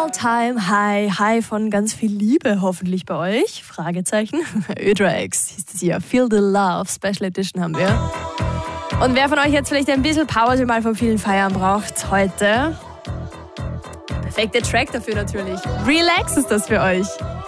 All-Time-High. High von ganz viel Liebe hoffentlich bei euch. Fragezeichen. Ödrax hieß es hier. Feel the Love. Special Edition haben wir. Und wer von euch jetzt vielleicht ein bisschen Pause mal von vielen Feiern braucht heute, perfekter Track dafür natürlich. Relax ist das für euch.